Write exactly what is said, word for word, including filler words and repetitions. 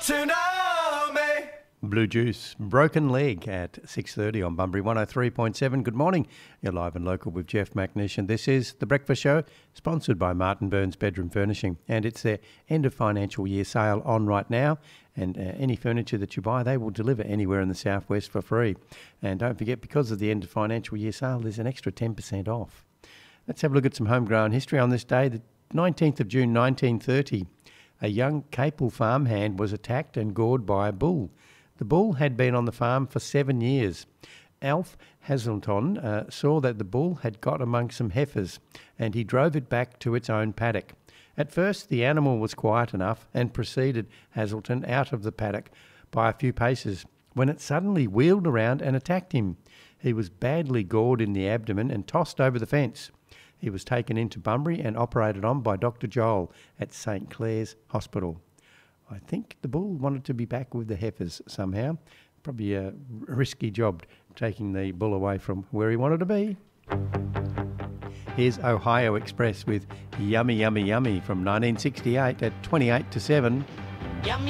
to know me. Blue Juice, Broken Leg at six thirty on Bunbury one oh three point seven. Good morning. You're live and local with Jeff McNish, and this is The Breakfast Show, sponsored by Martin Burns Bedroom Furnishing. And it's their end of financial year sale on right now. And uh, any furniture that you buy, they will deliver anywhere in the southwest for free. And don't forget, because of the end of financial year sale, there's an extra ten percent off. Let's have a look at some homegrown history on this day, the nineteenth of June nineteen thirty. A young Capel farmhand was attacked and gored by a bull. The bull had been on the farm for seven years. Alf Hazelton uh, saw that the bull had got among some heifers, and he drove it back to its own paddock. At first, the animal was quiet enough and preceded Hazelton out of the paddock by a few paces, when it suddenly wheeled around and attacked him. He was badly gored in the abdomen and tossed over the fence. He was taken into Bunbury and operated on by Doctor Joel at Saint Clair's Hospital. I think the bull wanted to be back with the heifers somehow. Probably a risky job taking the bull away from where he wanted to be. Here's Ohio Express with Yummy Yummy Yummy from nineteen sixty-eight at twenty-eight to seven. Yummy.